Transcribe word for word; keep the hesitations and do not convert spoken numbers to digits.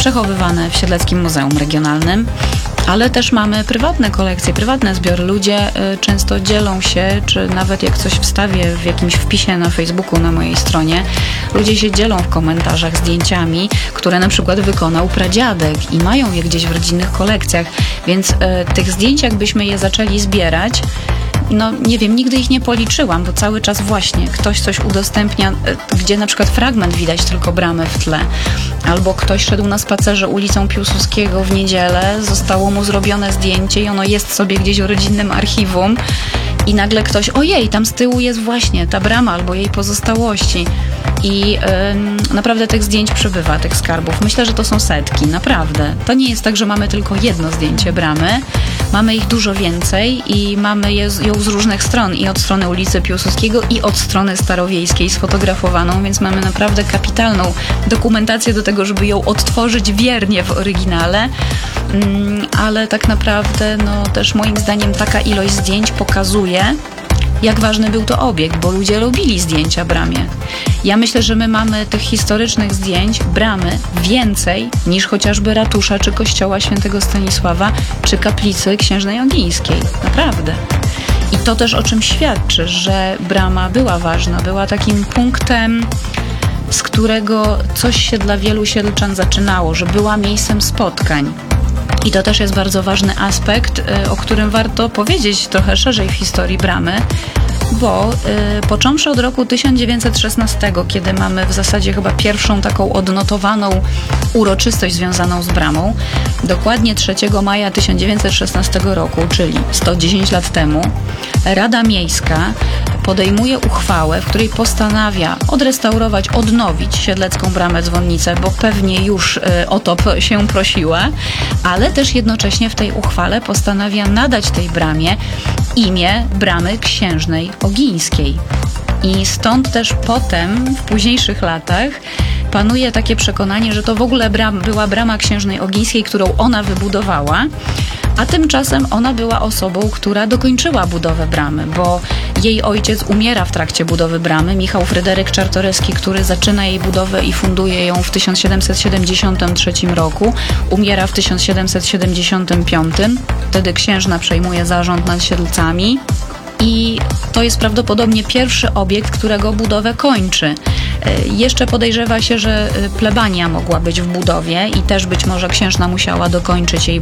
przechowywane w Siedleckim Muzeum Regionalnym, ale też mamy prywatne kolekcje, prywatne zbiory. Ludzie y, często dzielą się, czy nawet jak coś wstawię w jakimś wpisie na Facebooku, na mojej stronie, ludzie się dzielą w komentarzach zdjęciami, które na przykład wykonał pradziadek i mają je gdzieś w rodzinnych kolekcjach, więc y, tych zdjęć jakbyśmy je zaczęli zbierać, no nie wiem, nigdy ich nie policzyłam, bo cały czas właśnie ktoś coś udostępnia, gdzie na przykład fragment widać tylko bramę w tle, albo ktoś szedł na spacerze ulicą Piłsudskiego w niedzielę, zostało mu zrobione zdjęcie i ono jest sobie gdzieś w rodzinnym archiwum i nagle ktoś, ojej, tam z tyłu jest właśnie ta brama albo jej pozostałości. I y, naprawdę tych zdjęć przybywa, tych skarbów. Myślę, że to są setki, naprawdę. To nie jest tak, że mamy tylko jedno zdjęcie bramy. Mamy ich dużo więcej i mamy je, ją z różnych stron. I od strony ulicy Piłsudskiego, i od strony starowiejskiej sfotografowaną, więc mamy naprawdę kapitalną dokumentację do tego, żeby ją odtworzyć wiernie w oryginale. Mm, ale tak naprawdę, no też moim zdaniem taka ilość zdjęć pokazuje, jak ważny był to obiekt, bo ludzie lubili zdjęcia bramie. Ja myślę, że my mamy tych historycznych zdjęć bramy więcej niż chociażby ratusza, czy kościoła świętego Stanisława, czy kaplicy księżnej ogińskiej. Naprawdę. I to też o czym świadczy, że brama była ważna, była takim punktem, z którego coś się dla wielu siedlczan zaczynało, że była miejscem spotkań. I to też jest bardzo ważny aspekt, o którym warto powiedzieć trochę szerzej w historii bramy, bo y, począwszy od roku tysiąc dziewięćset szesnastego, kiedy mamy w zasadzie chyba pierwszą taką odnotowaną uroczystość związaną z bramą, dokładnie trzeciego maja tysiąc dziewięćset szesnastego roku, czyli sto dziesięć lat temu, Rada Miejska podejmuje uchwałę, w której postanawia odrestaurować, odnowić Siedlecką Bramę Dzwonnicę, bo pewnie już y, o to się prosiła, ale też jednocześnie w tej uchwale postanawia nadać tej bramie imię Bramy Księżnej Ogińskiej. I stąd też potem, w późniejszych latach, panuje takie przekonanie, że to w ogóle bram, była Brama Księżnej Ogińskiej, którą ona wybudowała, a tymczasem ona była osobą, która dokończyła budowę bramy, bo jej ojciec umiera w trakcie budowy bramy, Michał Fryderyk Czartoryski, który zaczyna jej budowę i funduje ją w tysiąc siedemset siedemdziesiątym trzecim roku, umiera w tysiąc siedemset siedemdziesiątym piątym, wtedy księżna przejmuje zarząd nad Siedlcami. I to jest prawdopodobnie pierwszy obiekt, którego budowę kończy. Jeszcze podejrzewa się, że plebania mogła być w budowie i też być może księżna musiała dokończyć jej